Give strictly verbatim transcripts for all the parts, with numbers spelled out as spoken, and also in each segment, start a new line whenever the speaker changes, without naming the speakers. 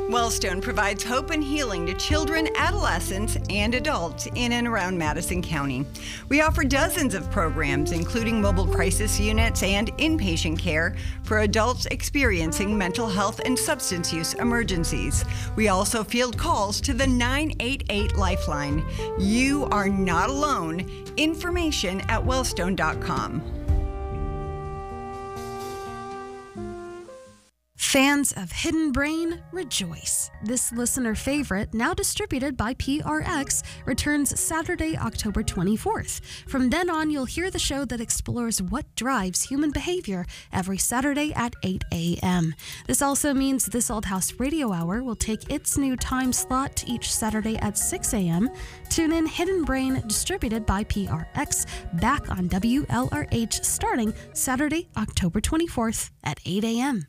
Wellstone provides hope and healing to children, adolescents, and adults in and around Madison County. We offer dozens of programs, including mobile crisis units and inpatient care for adults experiencing mental health and substance use emergencies. We also field calls to the nine eight eight Lifeline. You are not alone. Information at wellstone dot com.
Fans of Hidden Brain, rejoice. This listener favorite, now distributed by P R X, returns Saturday, October twenty-fourth. From then on, you'll hear the show that explores what drives human behavior every Saturday at eight a.m. This also means This Old House Radio Hour will take its new time slot each Saturday at six a.m. Tune in Hidden Brain, distributed by P R X, back on W L R H starting Saturday, October twenty-fourth at eight a.m.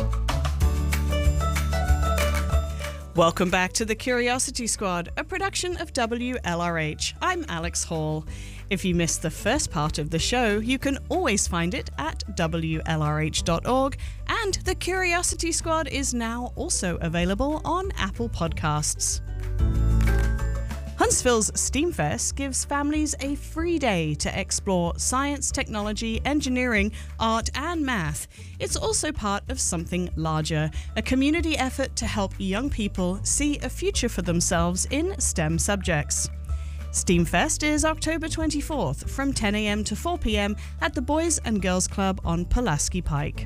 Welcome back to The Curiosity Squad, a production of W L R H. I'm Alex Hall. If you missed the first part of the show, you can always find it at W L R H dot org, and The Curiosity Squad is now also available on Apple Podcasts. Huntsville's STEAMfest gives families a free day to explore science, technology, engineering, art, and math. It's also part of something larger, a community effort to help young people see a future for themselves in STEM subjects. STEAMfest is October twenty-fourth from ten a.m. to four p.m. at the Boys and Girls Club on Pulaski Pike.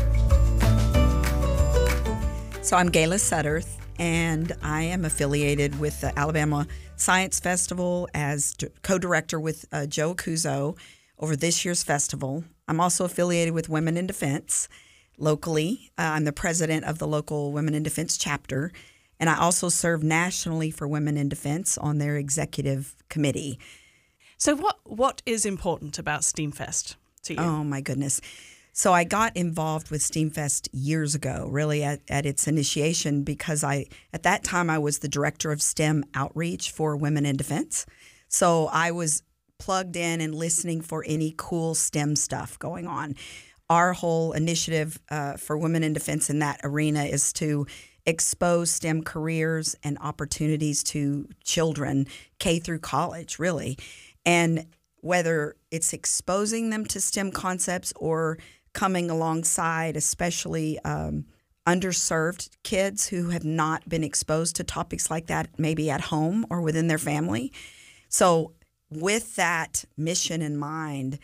So I'm Gayla Sutterth, and I am affiliated with the Alabama Science Festival as d- co-director with uh, Joe Cuso over this year's festival. I'm also affiliated with Women in Defense locally. Uh, I'm the president of the local Women in Defense chapter, and I also serve nationally for Women in Defense on their executive committee.
So what what is important about STEAMfest to you?
Oh, my goodness. So I got involved with STEAMfest years ago, really at, at its initiation, because I at that time I was the director of STEM outreach for Women in Defense. So I was plugged in and listening for any cool STEM stuff going on. Our whole initiative uh, for Women in Defense in that arena is to expose STEM careers and opportunities to children, K through college, really. And whether it's exposing them to STEM concepts or coming alongside especially um, underserved kids who have not been exposed to topics like that maybe at home or within their family. So with that mission in mind,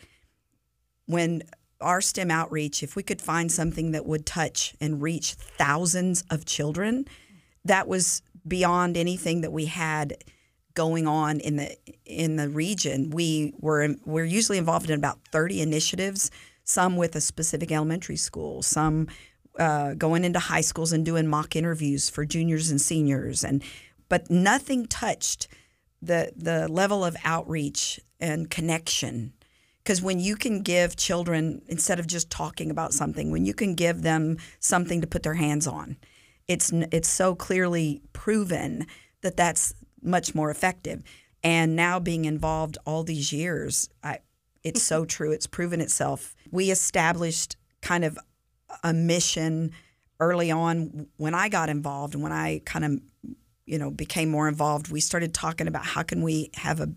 when our STEM outreach, if we could find something that would touch and reach thousands of children, that was beyond anything that we had going on in the in the region. We were we're usually involved in about thirty initiatives, some with a specific elementary school, some uh, going into high schools and doing mock interviews for juniors and seniors, and but nothing touched the the level of outreach and connection. Because when you can give children, instead of just talking about something, when you can give them something to put their hands on, it's it's so clearly proven that that's much more effective. And now being involved all these years, I, it's so true. It's proven itself. We established kind of a mission early on when I got involved, and when I kind of, you know, became more involved, we started talking about how can we have a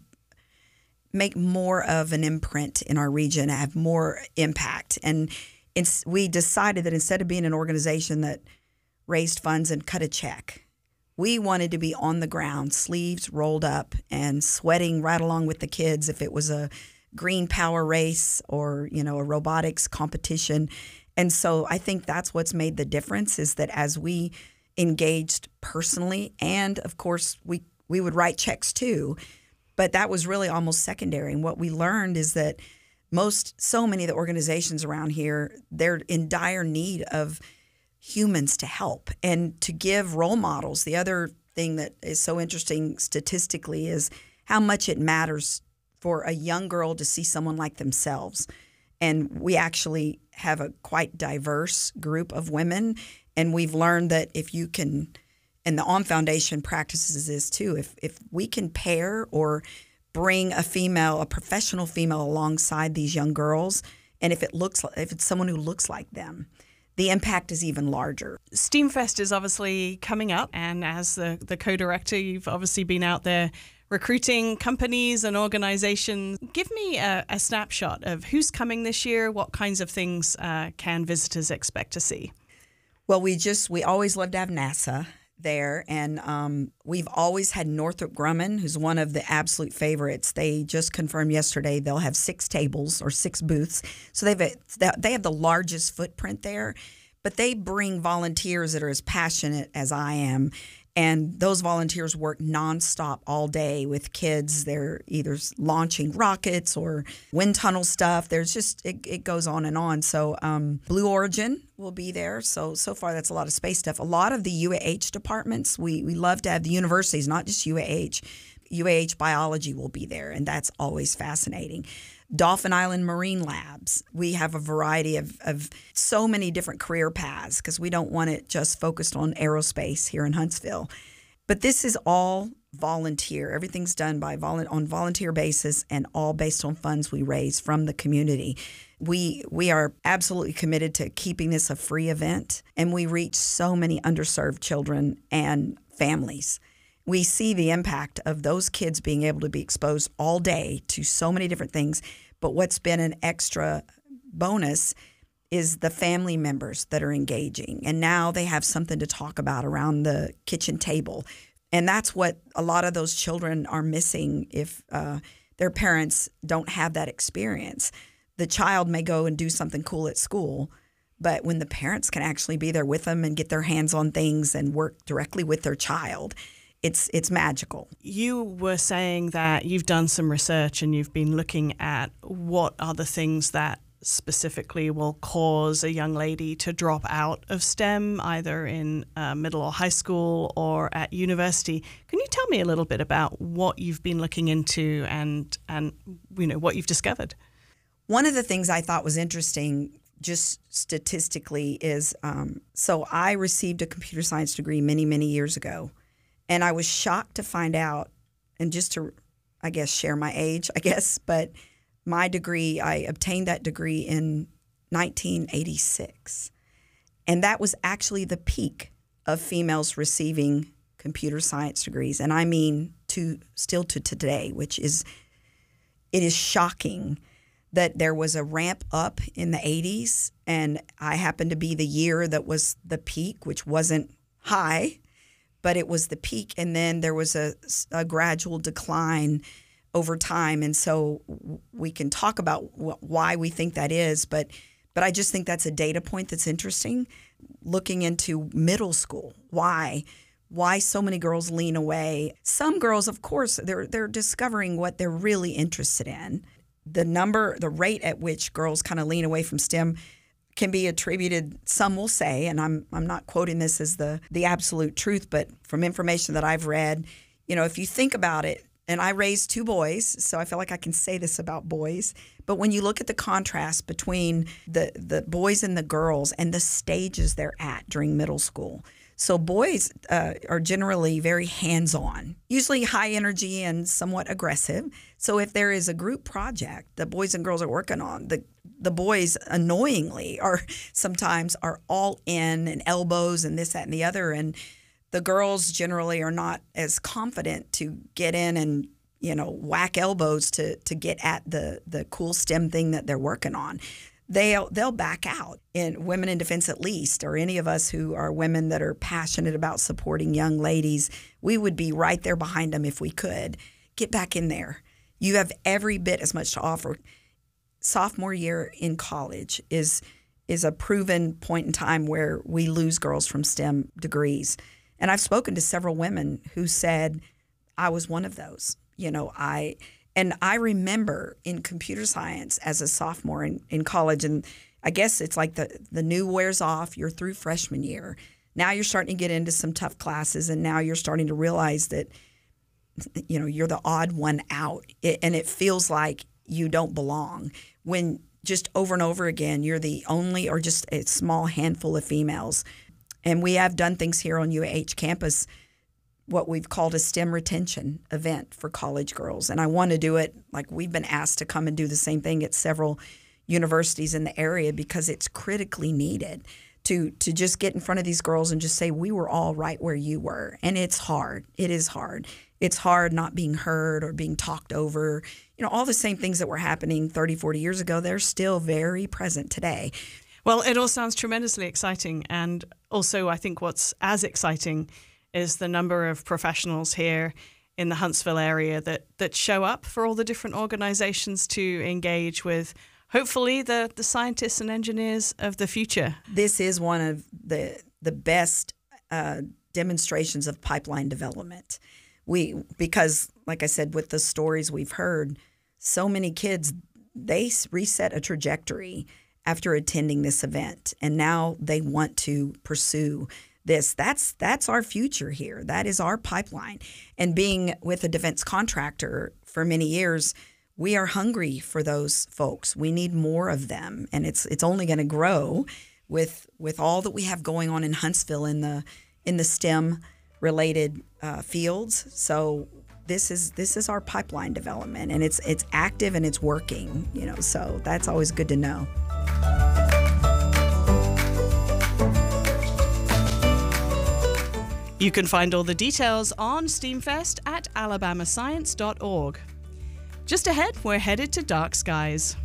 make more of an imprint in our region, have more impact. And it's, we decided that instead of being an organization that raised funds and cut a check, we wanted to be on the ground, sleeves rolled up and sweating right along with the kids if it was a green power race or, you know, a robotics competition. And so I think that's what's made the difference, is that as we engaged personally, and of course we, we would write checks too, but that was really almost secondary. And what we learned is that most, so many of the organizations around here, they're in dire need of humans to help and to give role models. The other thing that is so interesting statistically is how much it matters for a young girl to see someone like themselves. And we actually have a quite diverse group of women, and we've learned that if you can, and the Om Foundation practices this too, if if we can pair or bring a female, a professional female alongside these young girls, and if it looks, if it's someone who looks like them, the impact is even larger.
STEAMFest is obviously coming up, and as the, the co-director, you've obviously been out there recruiting companies and organizations. Give me a, a snapshot of who's coming this year, what kinds of things uh, can visitors expect to see?
Well, we just, we always love to have NASA there, and um, we've always had Northrop Grumman, who's one of the absolute favorites. They just confirmed yesterday they'll have six tables or six booths. So they've a, they have the largest footprint there, but they bring volunteers that are as passionate as I am. And those volunteers work nonstop all day with kids. They're either launching rockets or wind tunnel stuff. There's just, it, it goes on and on. So um, Blue Origin will be there. So, so far that's a lot of space stuff. A lot of the U A H departments, we, we love to have the universities, not just U A H. U A H Biology will be there, and that's always fascinating. Dauphin Island Marine Labs. We have a variety of, of so many different career paths because we don't want it just focused on aerospace here in Huntsville. But this is all volunteer. Everything's done by volu- on volunteer basis and all based on funds we raise from the community. We we are absolutely committed to keeping this a free event, and we reach so many underserved children and families. We see the impact of those kids being able to be exposed all day to so many different things. But what's been an extra bonus is the family members that are engaging. And now they have something to talk about around the kitchen table. And that's what a lot of those children are missing if uh, their parents don't have that experience. The child may go and do something cool at school, but when the parents can actually be there with them and get their hands on things and work directly with their child, It's it's magical.
You were saying that you've done some research and you've been looking at what are the things that specifically will cause a young lady to drop out of STEM, either in uh, middle or high school or at university. Can you tell me a little bit about what you've been looking into and and you know what you've discovered?
One of the things I thought was interesting, just statistically, is um, so I received a computer science degree many many years ago. And I was shocked to find out, and just to, I guess, share my age, I guess, but my degree, I obtained that degree in nineteen eighty-six. And that was actually the peak of females receiving computer science degrees. And I mean, to still to today, which is, it is shocking that there was a ramp up in the eighties. And I happened to be the year that was the peak, which wasn't high, but it was the peak, and then there was a, a gradual decline over time. And so we can talk about wh- why we think that is, but but I just think that's a data point that's interesting. Looking into middle school, why? Why so many girls lean away? Some girls, of course, they're they're discovering what they're really interested in. The number, the rate at which girls kind of lean away from STEM can be attributed, some will say, and I'm I'm not quoting this as the the absolute truth, but from information that I've read, you know, if you think about it, and I raised two boys, so I feel like I can say this about boys, but when you look at the contrast between the the boys and the girls and the stages they're at during middle school. So boys uh, are generally very hands-on, usually high energy and somewhat aggressive. So if there is a group project the boys and girls are working on, the the boys annoyingly are sometimes are all in and elbows and this, that, and the other. And the girls generally are not as confident to get in and, you know, whack elbows to to get at the the cool STEM thing that they're working on. They'll they'll back out. In Women in Defense, at least, or any of us who are women that are passionate about supporting young ladies, we would be right there behind them if we could. Get back in there. You have every bit as much to offer. Sophomore year in college is is a proven point in time where we lose girls from STEM degrees. And I've spoken to several women who said, I was one of those. You know, I and I remember in computer science as a sophomore in, in college, and I guess it's like the, the new wears off, you're through freshman year. Now you're starting to get into some tough classes, and now you're starting to realize that, you know, you're the odd one out, it, and it feels like you don't belong when just over and over again you're the only or just a small handful of females. And we have done things here on U A H campus, what we've called a STEM retention event for college girls. And I want to do it, like we've been asked to come and do the same thing at several universities in the area because it's critically needed. to to just get in front of these girls and just say, we were all right where you were. And it's hard. It is hard. It's hard not being heard or being talked over. You know, all the same things that were happening thirty, forty years ago, they're still very present today.
Well, it all sounds tremendously exciting. And also, I think what's as exciting is the number of professionals here in the Huntsville area that, that show up for all the different organizations to engage with, hopefully, the, the scientists and engineers of the future.
This is one of the, the best uh, demonstrations of pipeline development. We because, like I said, with the stories we've heard, so many kids, they reset a trajectory after attending this event, and now they want to pursue this. That's that's our future here. That is our pipeline. And being with a defense contractor for many years, we are hungry for those folks. We need more of them, and it's it's only going to grow with with all that we have going on in Huntsville in the in the STEM related uh, fields. So this is this is our pipeline development, and it's it's active and it's working. You know, so that's always good to know.
You can find all the details on STEAMFest at alabama science dot org. Just ahead, we're headed to dark skies.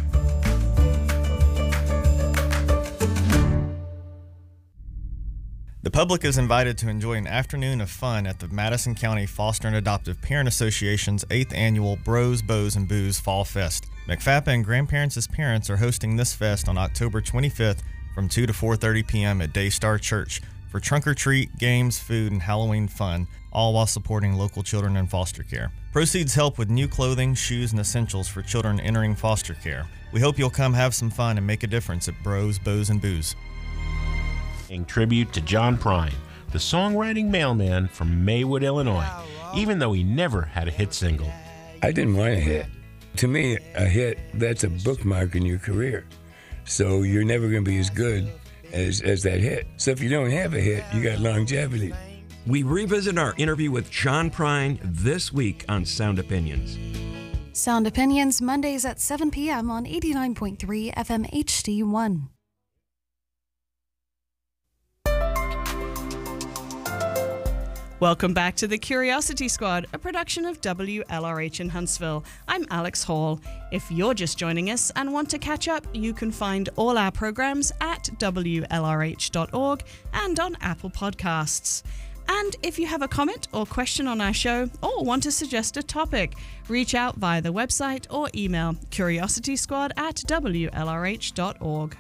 The public is invited to enjoy an afternoon of fun at the Madison County Foster and Adoptive Parent Association's eighth annual Bros, Bows, and Booze Fall Fest. McFappa and Grandparents as Parents are hosting this fest on October twenty-fifth from two to four thirty p.m. at Daystar Church for trunk or treat, games, food, and Halloween fun, all while supporting local children in foster care. Proceeds help with new clothing, shoes, and essentials for children entering foster care. We hope you'll come have some fun and make a difference at Bros, Bows, and Booze.
In tribute to John Prine, the songwriting mailman from Maywood, Illinois, even though he never had a hit single.
I didn't want a hit. To me, a hit, that's a bookmark in your career. So you're never going to be as good as, as that hit. So if you don't have a hit, you got longevity.
We revisit our interview with John Prine this week on Sound Opinions.
Sound Opinions, Mondays at seven p.m. on eighty-nine point three F M H D one.
Welcome back to the Curiosity Squad, a production of W L R H in Huntsville. I'm Alex Hall. If you're just joining us and want to catch up, you can find all our programs at W L R H dot org and on Apple Podcasts. And if you have a comment or question on our show or want to suggest a topic, reach out via the website or email curiositysquad at W L R H dot org.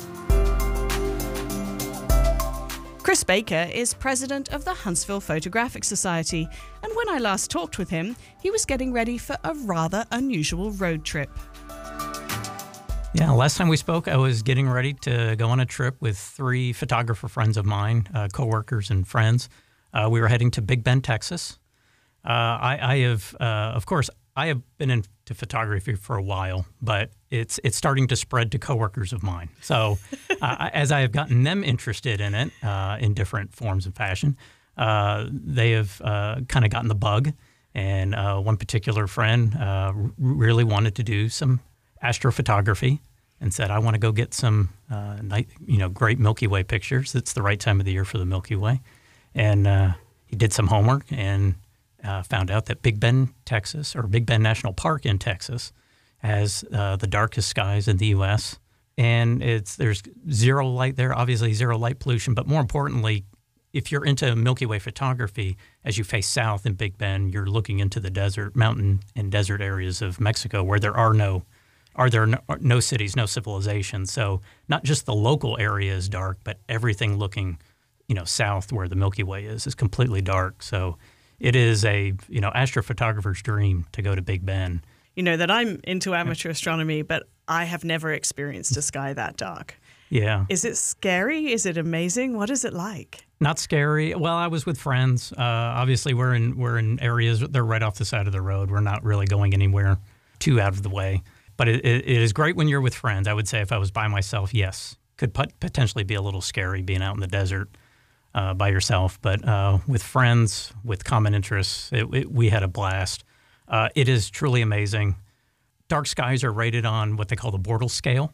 Chris Baker is president of the Huntsville Photographic Society, and when I last talked with him, he was getting ready for a rather unusual road trip.
Yeah, last time we spoke, I was getting ready to go on a trip with three photographer friends of mine, uh, coworkers and friends. Uh, we were heading to Big Bend, Texas. Uh, I, I have, uh, of course, I have been into photography for a while, but it's it's starting to spread to coworkers of mine. So uh, as I have gotten them interested in it uh, in different forms and fashion, uh, they have uh, kind of gotten the bug. And uh, one particular friend uh, really wanted to do some astrophotography and said, I want to go get some uh, night, you know, great Milky Way pictures. It's the right time of the year for the Milky Way. And uh, he did some homework and Uh, found out that Big Bend, Texas, or Big Bend National Park in Texas, has uh, the darkest skies in the U S And it's there's zero light there, obviously zero light pollution. But more importantly, if you're into Milky Way photography, as you face south in Big Bend, you're looking into the desert, mountain and desert areas of Mexico, where there are no, are there no, no cities, no civilization. So not just the local area is dark, but everything looking, you know, south where the Milky Way is is completely dark. So it is a, you know, astrophotographer's dream to go to Big Bend.
You know that I'm into amateur astronomy, but I have never experienced a sky that dark.
Yeah.
Is it scary? Is it amazing? What is it like?
Not scary. Well, I was with friends. Uh, obviously, we're in we're in areas, they're right off the side of the road. We're not really going anywhere too out of the way. But it, it, it is great when you're with friends. I would say if I was by myself, yes, could pot- potentially be a little scary being out in the desert. Uh, by yourself, but uh, with friends, with common interests, it, it, we had a blast. Uh, it is truly amazing. Dark skies are rated on what they call the Bortle scale.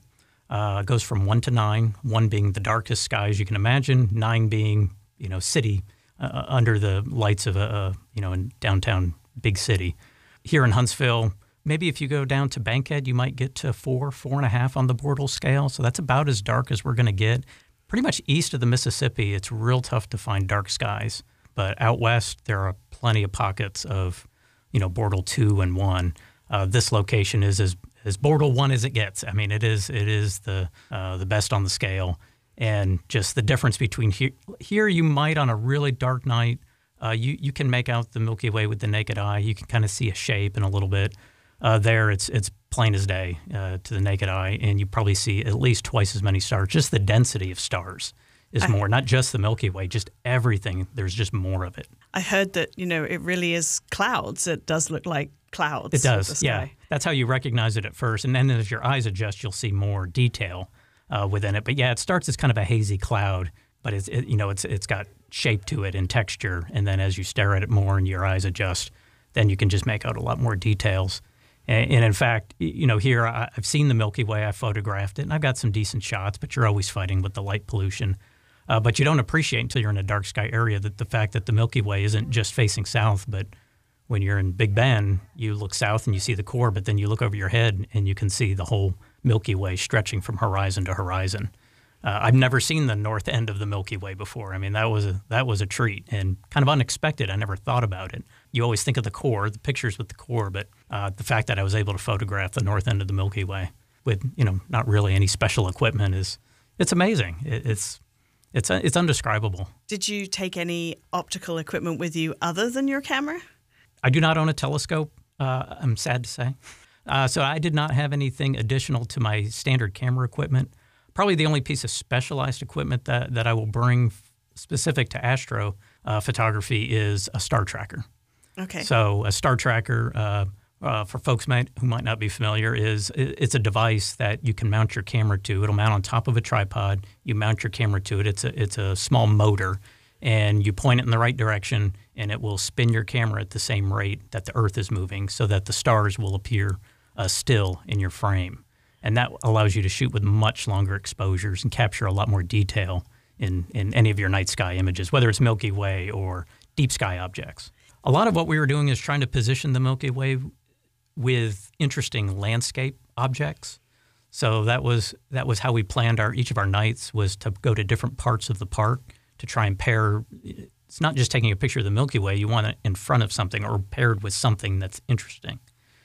Uh, goes from one to nine, one being the darkest sky as you can imagine, nine being, you know, city uh, under the lights of a, a, you know, in downtown big city. Here in Huntsville, maybe if you go down to Bankhead, you might get to four, four and a half on the Bortle scale. So that's about as dark as we're going to get. Pretty much east of the Mississippi, it's real tough to find dark skies. But out west, there are plenty of pockets of, you know, Bortle two and one. Uh, this location is as as Bortle one as it gets. I mean, it is it is the uh, the best on the scale, and just the difference between here. Here, you might on a really dark night, uh, you you can make out the Milky Way with the naked eye. You can kind of see a shape and a little bit. Uh, there, it's it's plain as day uh, to the naked eye, and you probably see at least twice as many stars. Just the density of stars is more, not just the Milky Way, just everything. There's just more of it.
I heard that, you know, it really is clouds. It does look like clouds.
It does, yeah. That's how you recognize it at first. And then as your eyes adjust, you'll see more detail uh, within it. But yeah, it starts as kind of a hazy cloud, but it's, it, you know, it's it's got shape to it and texture. And then as you stare at it more and your eyes adjust, then you can just make out a lot more details. And, and in fact, you know, here I, I've seen the Milky Way, I photographed it, and I've got some decent shots, but you're always fighting with the light pollution. Uh, but you don't appreciate until you're in a dark sky area that the fact that the Milky Way isn't just facing south, but when you're in Big Bend, you look south and you see the core, but then you look over your head and you can see the whole Milky Way stretching from horizon to horizon. Uh, I've never seen the north end of the Milky Way before. I mean, that was a, that was a treat and kind of unexpected. I never thought about it. You always think of the core, the pictures with the core, but uh, the fact that I was able to photograph the north end of the Milky Way with, you know, not really any special equipment is, it's amazing. It, it's It's it's undescribable.
Did you take any optical equipment with you other than your camera?
I do not own a telescope, uh, I'm sad to say. Uh, so I did not have anything additional to my standard camera equipment. Probably the only piece of specialized equipment that, that I will bring specific to astro uh, photography is a star tracker.
Okay.
So a star tracker, uh, uh, for folks might, who might not be familiar, is it's a device that you can mount your camera to. It'll mount on top of a tripod. You mount your camera to it. It's a, it's a small motor, and you point it in the right direction, and it will spin your camera at the same rate that the Earth is moving so that the stars will appear uh, still in your frame. And that allows you to shoot with much longer exposures and capture a lot more detail in, in any of your night sky images, whether it's Milky Way or deep sky objects. A lot of what we were doing is trying to position the Milky Way with interesting landscape objects. So that was that was how we planned our each of our nights, was to go to different parts of the park to try and pair. It's not just taking a picture of the Milky Way. You want it in front of something or paired with something that's interesting.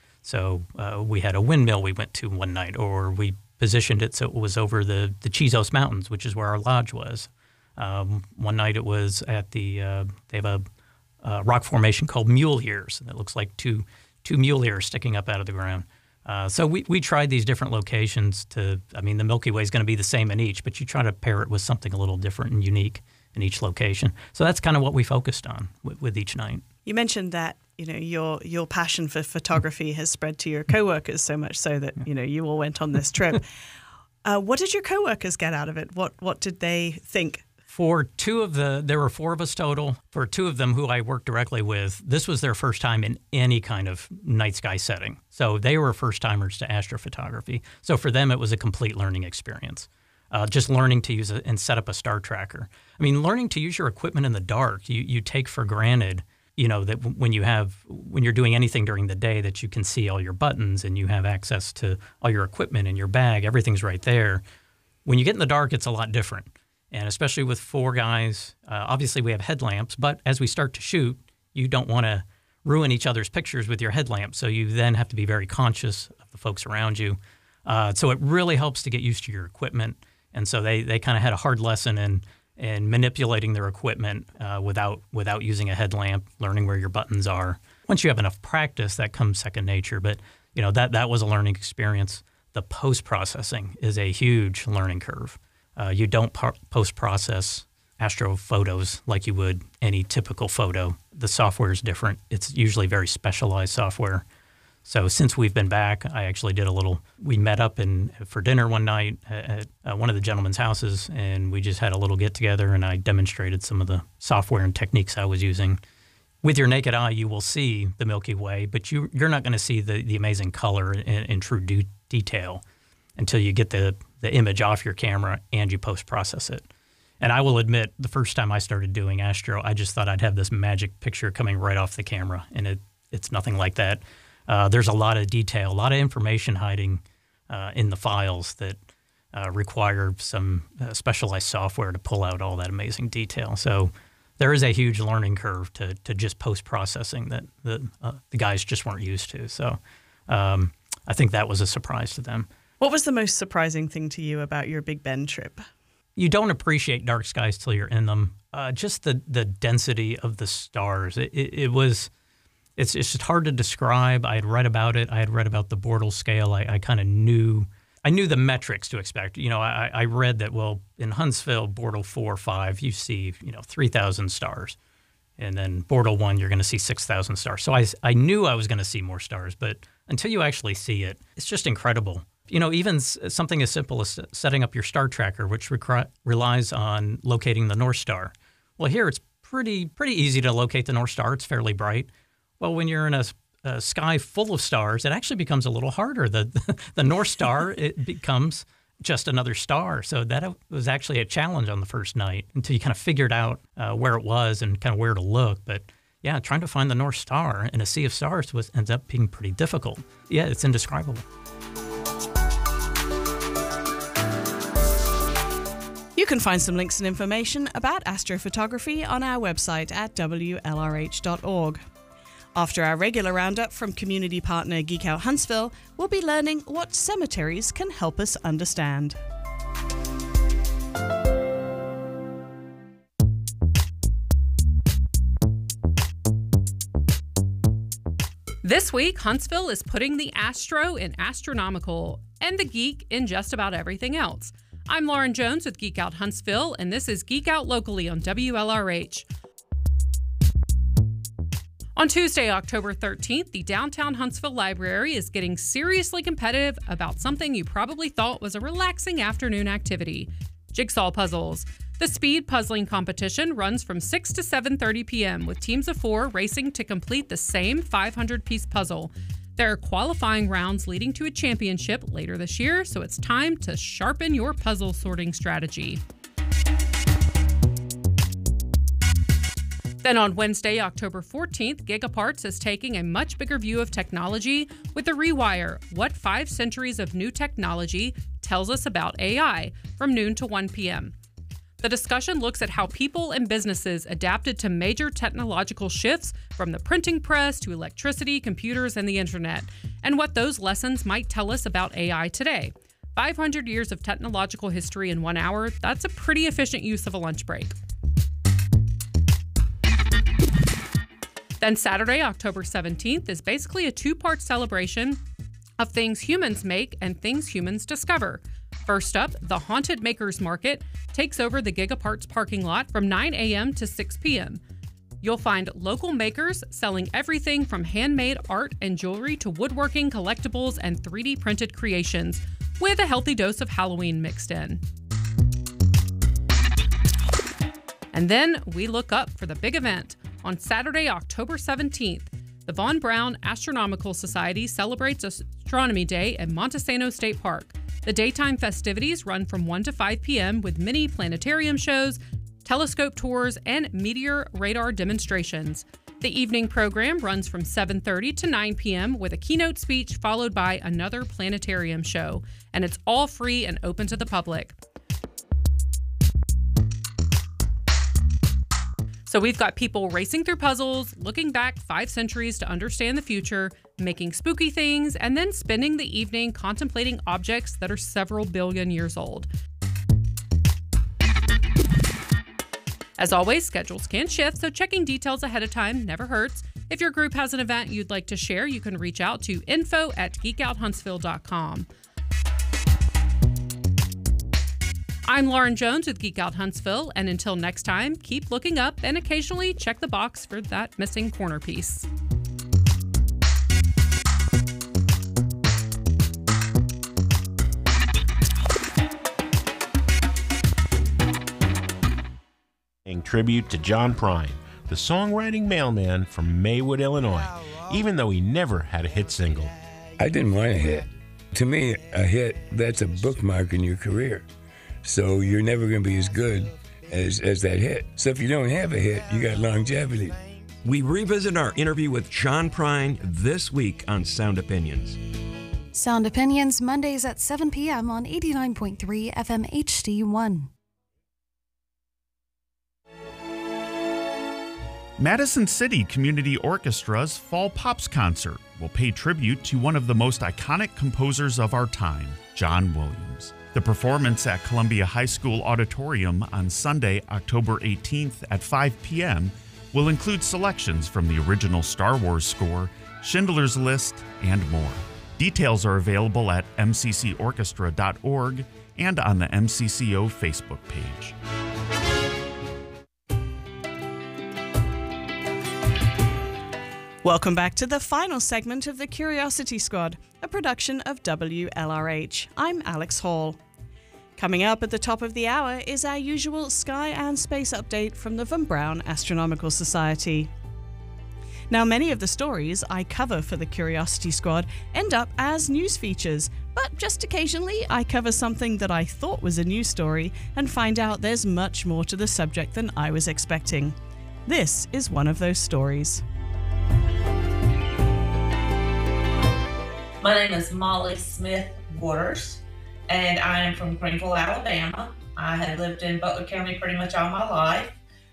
So uh, we had a windmill we went to one night, or we positioned it so it was over the, the Chisos Mountains, which is where our lodge was. Um, one night it was at the, uh, they have a, a rock formation called mule ears, and it looks like two two mule ears sticking up out of the ground. Uh, so we, we tried these different locations to, I mean, the Milky Way is going to be the same in each, but you try to pair it with something a little different and unique in each location. So that's kind of what we focused on with, with each night.
You mentioned that, you know, your your passion for photography has spread to your coworkers so much so that, you know, you all went on this trip. uh, what did your coworkers get out of it? What what did they think?
For two of the, there were four of us total. For two of them who I worked directly with, this was their first time in any kind of night sky setting. So they were first timers to astrophotography. So for them, it was a complete learning experience. Uh, just learning to use a, and set up a star tracker. I mean, learning to use your equipment in the dark, you, you take for granted, you know, that when you have, when you're doing anything during the day, that you can see all your buttons and you have access to all your equipment in your bag, everything's right there. When you get in the dark, it's a lot different. And especially with four guys, uh, obviously we have headlamps, but as we start to shoot, you don't want to ruin each other's pictures with your headlamp. So you then have to be very conscious of the folks around you. Uh, so it really helps to get used to your equipment. And so they, they kind of had a hard lesson in, in manipulating their equipment uh, without without using a headlamp, learning where your buttons are. Once you have enough practice, that comes second nature. But you know that that was a learning experience. The post-processing is a huge learning curve. Uh, you don't par- post-process astro photos like you would any typical photo. The software is different. It's usually very specialized software. So since we've been back, I actually did a little, we met up in, for dinner one night at, at one of the gentlemen's houses, and we just had a little get-together, and I demonstrated some of the software and techniques I was using. With your naked eye, you will see the Milky Way, but you, you're not going to see the, the amazing color in, in true de- detail. until you get the, the image off your camera and you post-process it. And I will admit, the first time I started doing Astro, I just thought I'd have this magic picture coming right off the camera, and it it's nothing like that. Uh, there's a lot of detail, a lot of information hiding uh, in the files that uh, require some uh, specialized software to pull out all that amazing detail. So there is a huge learning curve to to just post-processing that the, uh, the guys just weren't used to. So um, I think that was a surprise to them.
What was the most surprising thing to you about your Big Bend trip?
You don't appreciate dark skies till you're in them. Uh, just the the density of the stars. It, it, it was, it's it's just hard to describe. I had read about it. I had read about the Bortle scale. I, I kind of knew, I knew the metrics to expect. You know, I, I read that, well, in Huntsville, Bortle four or five, you see, you know, three thousand stars. And then Bortle one, you're going to see six thousand stars. So I, I knew I was going to see more stars, but until you actually see it, it's just incredible. You know, even something as simple as setting up your star tracker, which recri- relies on locating the North Star. Well, here it's pretty pretty easy to locate the North Star. It's fairly bright. Well, when you're in a, a sky full of stars, it actually becomes a little harder. The the North Star, it becomes just another star. So that was actually a challenge on the first night until you kind of figured out uh, where it was and kind of where to look. But yeah, trying to find the North Star in a sea of stars was ends up being pretty difficult. Yeah, it's indescribable.
You can find some links and information about astrophotography on our website at w l r h dot org. After our regular roundup from community partner Geek Out Huntsville, we'll be learning what cemeteries can help us understand.
This week, Huntsville is putting the astro in astronomical and the geek in just about everything else. I'm Lauren Jones with Geek Out Huntsville, and this is Geek Out Locally on W L R H. On Tuesday, October thirteenth, the Downtown Huntsville Library is getting seriously competitive about something you probably thought was a relaxing afternoon activity: jigsaw puzzles. The speed puzzling competition runs from six to seven thirty p.m. with teams of four racing to complete the same five hundred piece puzzle. There are qualifying rounds leading to a championship later this year, so it's time to sharpen your puzzle sorting strategy. Then on Wednesday, October fourteenth, Gigaparts is taking a much bigger view of technology with The Rewire: What Five Centuries of New Technology Tells Us About A I, from noon to one p.m. The discussion looks at how people and businesses adapted to major technological shifts from the printing press to electricity, computers, and the internet, and what those lessons might tell us about A I today. five hundred years of technological history in one hour, that's a pretty efficient use of a lunch break. Then Saturday, October seventeenth, is basically a two-part celebration of things humans make and things humans discover. First up, the Haunted Makers Market takes over the Gigaparts parking lot from nine a.m. to six p.m. You'll find local makers selling everything from handmade art and jewelry to woodworking, collectibles, and three D printed creations, with a healthy dose of Halloween mixed in. And then we look up for the big event. On Saturday, October seventeenth, the Von Braun Astronomical Society celebrates Astronomy Day at Montesano State Park. The daytime festivities run from one to five p.m. with mini planetarium shows, telescope tours, and meteor radar demonstrations. The evening program runs from seven thirty to nine p.m. with a keynote speech followed by another planetarium show, and it's all free and open to the public. So we've got people racing through puzzles, looking back five centuries to understand the future, making spooky things, and then spending the evening contemplating objects that are several billion years old. As always, schedules can shift, so checking details ahead of time never hurts. If your group has an event you'd like to share, you can reach out to info at geek out huntsville dot com. I'm Lauren Jones with Geek Out Huntsville, and until next time, keep looking up and occasionally check the box for that missing corner piece.
Paying tribute to John Prine, the songwriting mailman from Maywood, Illinois, even though he never had a hit single.
I didn't want a hit. To me, a hit, that's a bookmark in your career. So you're never going to be as good as, as that hit. So if you don't have a hit, you got longevity.
We revisit our interview with John Prine this week on Sound Opinions.
Sound Opinions, Mondays at seven p.m. on eighty-nine point three F M H D one.
Madison City Community Orchestra's Fall Pops Concert will pay tribute to one of the most iconic composers of our time, John Williams. The performance at Columbia High School Auditorium on Sunday, October eighteenth at five p.m. will include selections from the original Star Wars score, Schindler's List, and more. Details are available at m c c orchestra dot org and on the M C C O Facebook page.
Welcome back to the final segment of the Curiosity Squad, a production of W L R H. I'm Alex Hall. Coming up at the top of the hour is our usual sky and space update from the Von Braun Astronomical Society. Now, many of the stories I cover for the Curiosity Squad end up as news features, but just occasionally I cover something that I thought was a news story and find out there's much more to the subject than I was expecting. This is one of those stories.
My name is Molly Smith Waters, and I am from Greenville, Alabama. I have lived in Butler County pretty much all my life.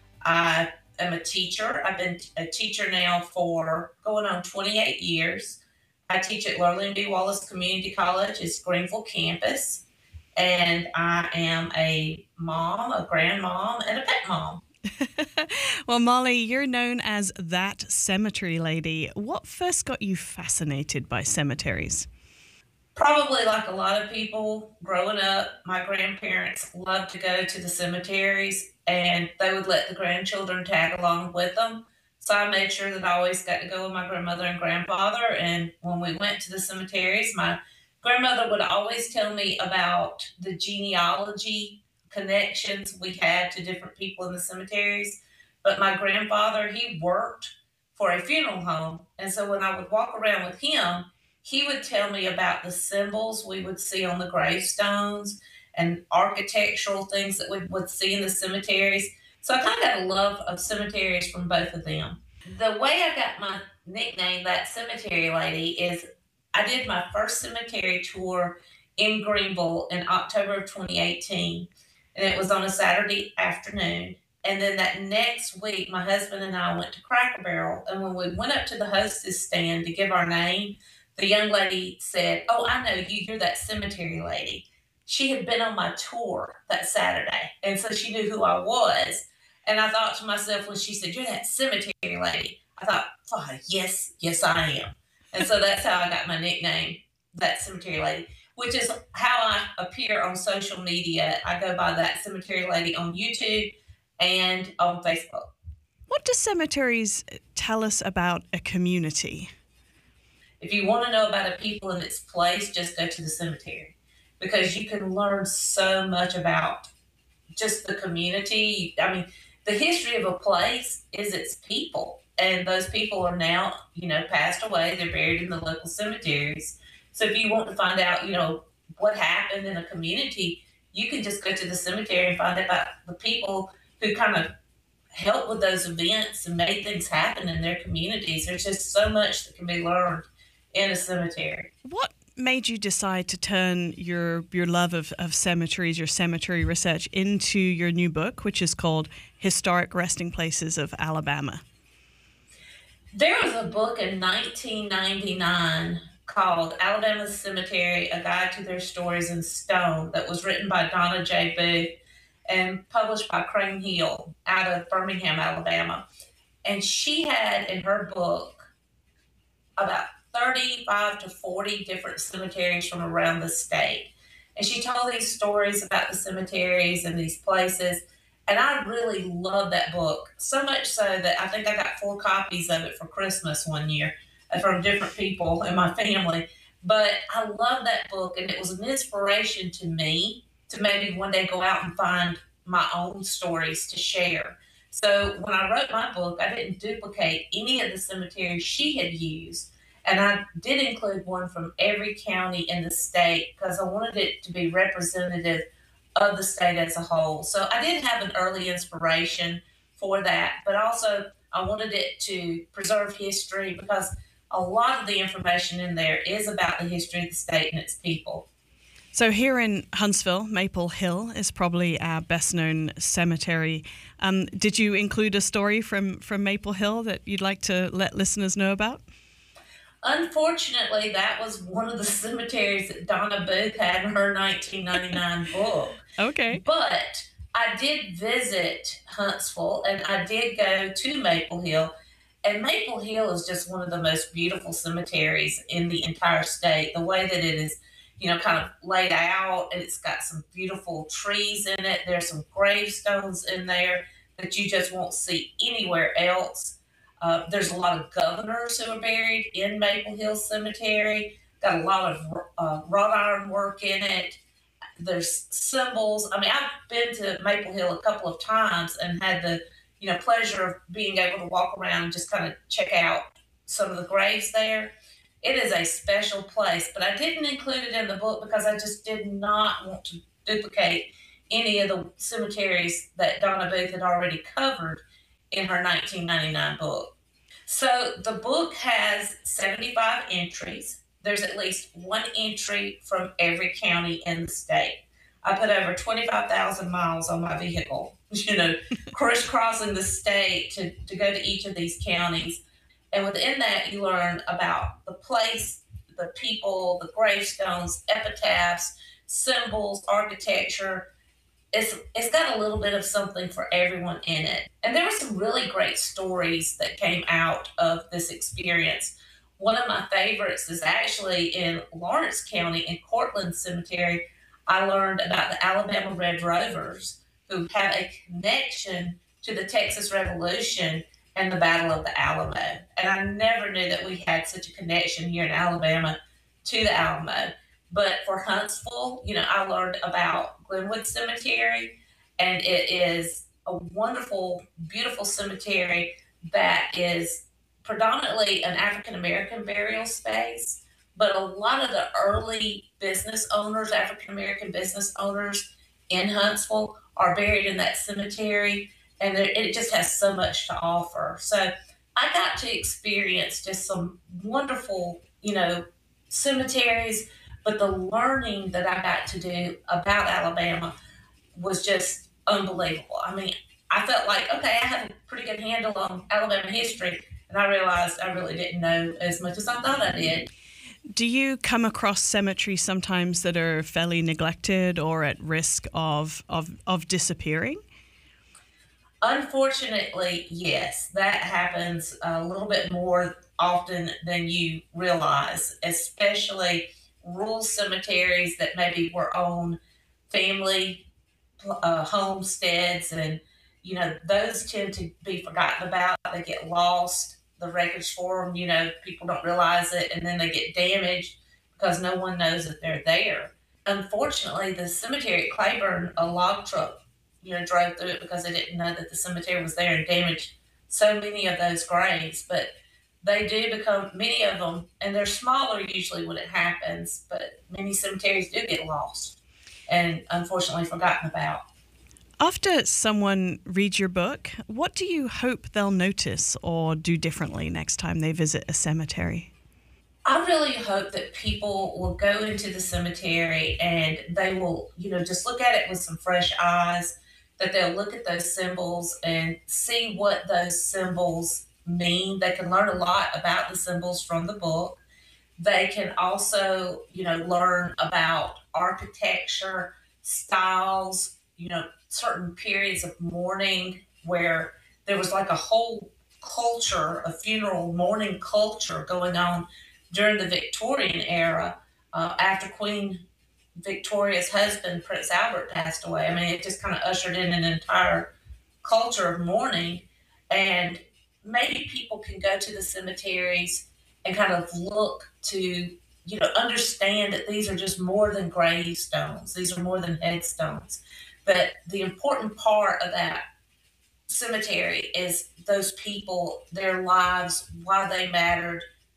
I am a teacher. I've been a teacher now for going on twenty-eight years. I teach at Lurleen B. Wallace Community College, its Greenville campus, and I am a mom, a grandmom, and a pet mom.
Well, Molly, you're known as that cemetery lady. What first got you fascinated by cemeteries?
Probably like a lot of people growing up, my grandparents loved to go to the cemeteries, and they would let the grandchildren tag along with them. So I made sure that I always got to go with my grandmother and grandfather. And when we went to the cemeteries, my grandmother would always tell me about the genealogy connections we had to different people in the cemeteries. But my grandfather, he worked for a funeral home. And so when I would walk around with him, he would tell me about the symbols we would see on the gravestones and architectural things that we would see in the cemeteries. So I kind of got a love of cemeteries from both of them. The way I got my nickname, that cemetery lady, is I did my first cemetery tour in Greenville in October of twenty eighteen. And it was on a Saturday afternoon. And then that next week, my husband and I went to Cracker Barrel. And when we went up to the hostess stand to give our name, the young lady said, "Oh, I know you. You're that cemetery lady." She had been on my tour that Saturday. And so she knew who I was. And I thought to myself, when she said, "You're that cemetery lady," I thought, oh, yes, yes, I am. And so that's how I got my nickname, that cemetery lady, which is how I appear on social media. I go by that cemetery lady on YouTube and on Facebook.
What do cemeteries tell us about a community?
If you want to know about a people in its place, just go to the cemetery, because you can learn so much about just the community. I mean, the history of a place is its people, and those people are now, you know, passed away. They're buried in the local cemeteries. So if you want to find out, you know, what happened in a community, you can just go to the cemetery and find out about the people who kind of helped with those events and made things happen in their communities. There's just so much that can be learned in a cemetery.
What made you decide to turn your your love of, of cemeteries, your cemetery research, into your new book, which is called Historic Resting Places of Alabama?
There was a book in nineteen ninety-nine called Alabama's Cemetery, A Guide to Their Stories in Stone, that was written by Donna J. Booth and published by Crane Hill out of Birmingham, Alabama. And she had in her book about thirty-five to forty different cemeteries from around the state. And she told these stories about the cemeteries and these places. And I really love that book, so much so that I think I got four copies of it for Christmas one year from different people in my family. But I love that book, and it was an inspiration to me to maybe one day go out and find my own stories to share. So when I wrote my book, I didn't duplicate any of the cemeteries she had used. And I did include one from every county in the state because I wanted it to be representative of the state as a whole. So I did have an early inspiration for that, but also I wanted it to preserve history because a lot of the information in there is about the history of the state and its people.
So here in Huntsville, Maple Hill is probably our best-known cemetery. Um, did you include a story from, from Maple Hill that you'd like to let listeners know about?
Unfortunately, that was one of the cemeteries that Donna Booth had in her nineteen ninety-nine book.
Okay.
But I did visit Huntsville, and I did go to Maple Hill. And Maple Hill is just one of the most beautiful cemeteries in the entire state. The way that it is, you know, kind of laid out, and it's got some beautiful trees in it. There's some gravestones in there that you just won't see anywhere else. Uh, there's a lot of governors who are buried in Maple Hill Cemetery. Got a lot of uh, wrought iron work in it. There's symbols. I mean, I've been to Maple Hill a couple of times and had the, you know, pleasure of being able to walk around and just kind of check out some of the graves there. It is a special place, but I didn't include it in the book because I just did not want to duplicate any of the cemeteries that Donna Booth had already covered in her nineteen ninety-nine book. So the book has seventy-five entries. There's at least one entry from every county in the state. I put over twenty-five thousand miles on my vehicle, you know, crisscrossing the state to, to go to each of these counties. And within that, you learn about the place, the people, the gravestones, epitaphs, symbols, architecture. It's it's got a little bit of something for everyone in it. And there were some really great stories that came out of this experience. One of my favorites is actually in Lawrence County in Cortland Cemetery. I learned about the Alabama Red Rovers, who have a connection to the Texas Revolution and the Battle of the Alamo. And I never knew that we had such a connection here in Alabama to the Alamo. But for Huntsville, you know, I learned about Glenwood Cemetery, and it is a wonderful, beautiful cemetery that is predominantly an African-American burial space. But a lot of the early business owners, African-American business owners in Huntsville, are buried in that cemetery, and it just has so much to offer. So I got to experience just some wonderful, you know, cemeteries, but the learning that I got to do about Alabama was just unbelievable. I mean, I felt like, okay, I have a pretty good handle on Alabama history, and I realized I really didn't know as much as I thought I did.
Do you come across cemeteries sometimes that are fairly neglected or at risk of of, of disappearing?
Unfortunately, yes, that happens a little bit more often than you realize, especially rural cemeteries that maybe were on family uh, homesteads, and you know, those tend to be forgotten about. They get lost. The records for them, you know, people don't realize it, and then they get damaged because no one knows that they're there. Unfortunately, the cemetery at Claiborne, a log truck, you know, drove through it because they didn't know that the cemetery was there and damaged so many of those graves. But they do become, many of them, and they're smaller usually when it happens, but many cemeteries do get lost and unfortunately forgotten about.
After someone reads your book, what do you hope they'll notice or do differently next time they visit a cemetery?
I really hope that people will go into the cemetery and they will, you know, just look at it with some fresh eyes, that they'll look at those symbols and see what those symbols mean. They can learn a lot about the symbols from the book. They can also, you know, learn about architecture, styles, you know, certain periods of mourning where there was like a whole culture, a funeral mourning culture going on during the Victorian era uh, after Queen Victoria's husband, Prince Albert, passed away. I mean, it just kind of ushered in an entire culture of mourning. And maybe people can go to the cemeteries and kind of look to, you know, understand that these are just more than gravestones. These are more than headstones. But the important part of that cemetery is those people, their lives, why they mattered,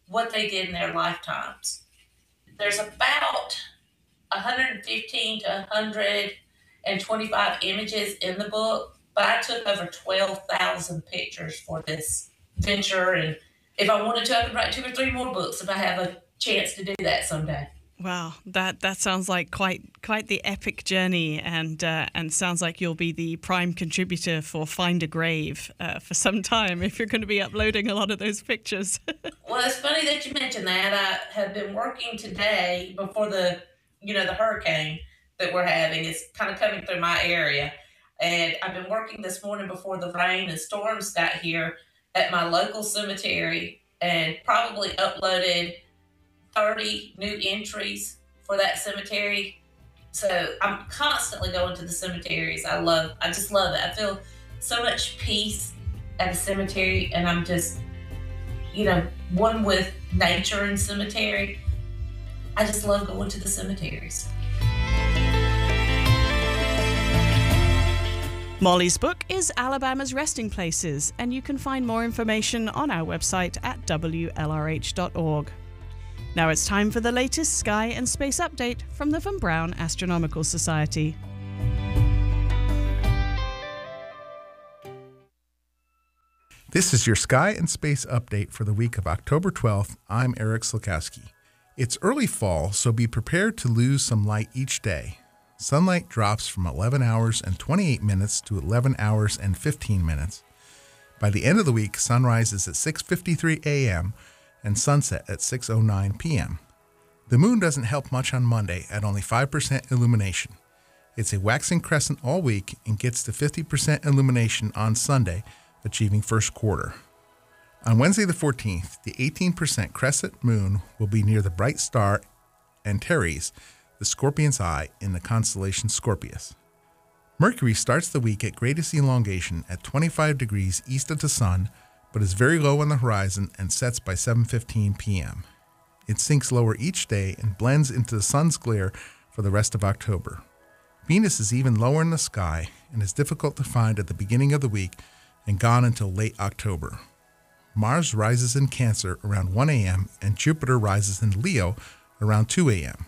what they did in their lifetimes. There's about one hundred fifteen to one hundred twenty-five images in the book, but I took over twelve thousand pictures for this venture. And if I wanted to, I could write two or three more books if I have a chance to do that someday.
Wow, that that sounds like quite quite the epic journey, and uh, and sounds like you'll be the prime contributor for Find a Grave uh, for some time if you're going to be uploading a lot of those pictures.
Well, it's funny that you mentioned that. I have been working today before the, you know, the hurricane that we're having is kind of coming through my area, and I've been working this morning before the rain and storms got here at my local cemetery, and probably uploaded thirty new entries for that cemetery. So I'm constantly going to the cemeteries. I love, I just love it. I feel so much peace at a cemetery, and I'm just, you know, one with nature and cemetery. I just love going to the cemeteries.
Molly's book is Alabama's Resting Places, and you can find more information on our website at W L R H dot org. Now it's time for the latest sky and space update from the Von Braun Astronomical Society.
This is your sky and space update for the week of October twelfth. I'm Eric Slakowski. It's early fall, so be prepared to lose some light each day. Sunlight drops from eleven hours and twenty-eight minutes to eleven hours and fifteen minutes. By the end of the week, sunrise is at six fifty-three a.m. and sunset at six oh nine p.m. The moon doesn't help much on Monday at only five percent illumination. It's a waxing crescent all week and gets to fifty percent illumination on Sunday, achieving first quarter. On Wednesday the fourteenth, the eighteen percent crescent moon will be near the bright star Antares, the Scorpion's Eye, in the constellation Scorpius. Mercury starts the week at greatest elongation at twenty-five degrees east of the sun, but is very low on the horizon and sets by seven fifteen p.m. It sinks lower each day and blends into the sun's glare for the rest of October. Venus is even lower in the sky and is difficult to find at the beginning of the week and gone until late October. Mars rises in Cancer around one a.m. and Jupiter rises in Leo around two a.m.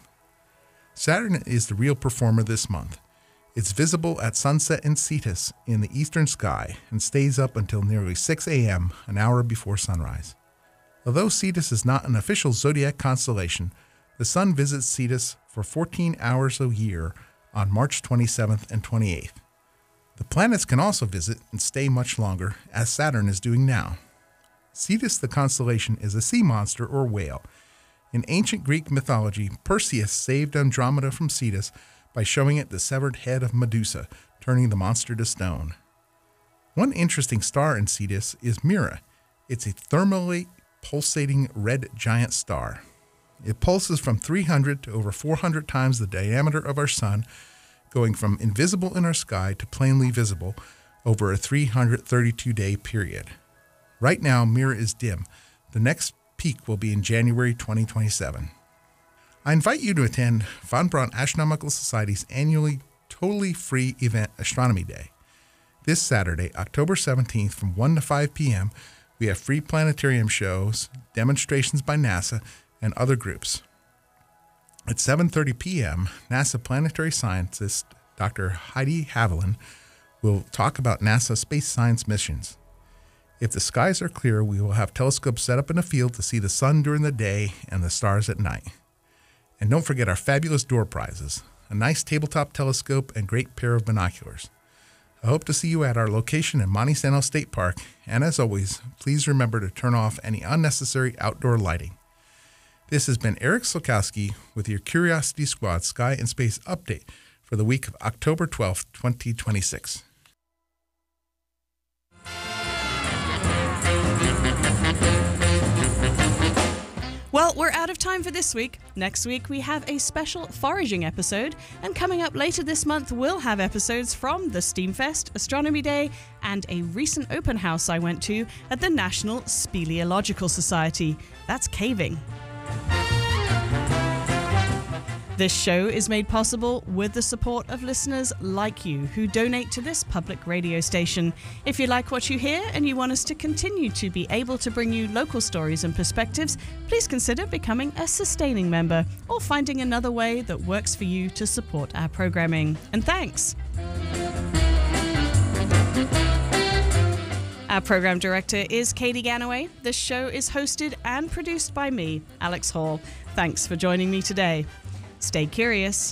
Saturn is the real performer this month. It's visible at sunset in Cetus in the eastern sky and stays up until nearly six a.m., an hour before sunrise. Although Cetus is not an official zodiac constellation, the sun visits Cetus for fourteen hours a year on March twenty-seventh and twenty-eighth. The planets can also visit and stay much longer, as Saturn is doing now. Cetus, the constellation, is a sea monster or whale. In ancient Greek mythology, Perseus saved Andromeda from Cetus by showing it the severed head of Medusa, turning the monster to stone. One interesting star in Cetus is Mira. It's a thermally pulsating red giant star. It pulses from three hundred to over four hundred times the diameter of our sun, going from invisible in our sky to plainly visible over a three hundred thirty-two day period. Right now, Mira is dim. The next peak will be in January twenty twenty-seven. I invite you to attend Von Braun Astronomical Society's annually totally free event, Astronomy Day. This Saturday, October seventeenth, from one to five p.m., we have free planetarium shows, demonstrations by NASA, and other groups. At seven thirty p.m., NASA planetary scientist Doctor Heidi Haviland will talk about NASA space science missions. If the skies are clear, we will have telescopes set up in the field to see the sun during the day and the stars at night. And don't forget our fabulous door prizes, a nice tabletop telescope and great pair of binoculars. I hope to see you at our location in Monte Sano State Park, and as always, please remember to turn off any unnecessary outdoor lighting. This has been Eric Slakowski with your Curiosity Squad Sky and Space Update for the week of October twelfth, twenty twenty-six.
Well, we're out of time for this week. Next week, we have a special foraging episode. And coming up later this month, we'll have episodes from the Steamfest, Astronomy Day, and a recent open house I went to at the National Speleological Society. That's caving. This show is made possible with the support of listeners like you who donate to this public radio station. If you like what you hear and you want us to continue to be able to bring you local stories and perspectives, please consider becoming a sustaining member or finding another way that works for you to support our programming. And thanks. Our program director is Katie Ganaway. This show is hosted and produced by me, Alex Hall. Thanks for joining me today. Stay curious.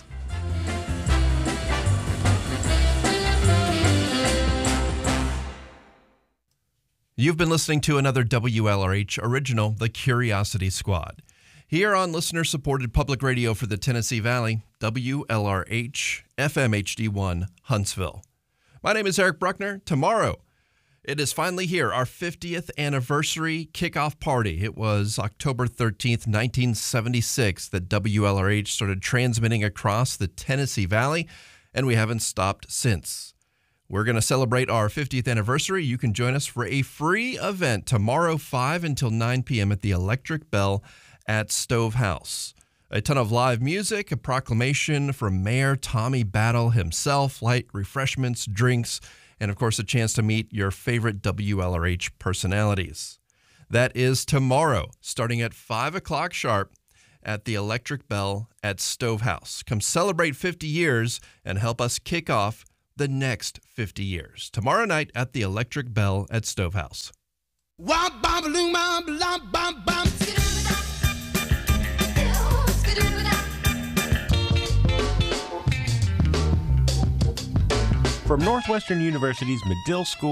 You've been listening to another W L R H original, The Curiosity Squad. Here on listener-supported public radio for the Tennessee Valley, W L R H, F M H D one, Huntsville. My name is Eric Bruckner. Tomorrow, it is finally here, our fiftieth anniversary kickoff party. It was October thirteenth, nineteen seventy-six, that W L R H started transmitting across the Tennessee Valley, and we haven't stopped since. We're going to celebrate our fiftieth anniversary. You can join us for a free event tomorrow, five until nine p.m. at the Electric Bell at Stove House. A ton of live music, a proclamation from Mayor Tommy Battle himself, light refreshments, drinks, and, of course, a chance to meet your favorite W L R H personalities. That is tomorrow, starting at five o'clock sharp at the Electric Bell at Stove House. Come celebrate fifty years and help us kick off the next fifty years. Tomorrow night at the Electric Bell at Stove House.
From Northwestern University's Medill School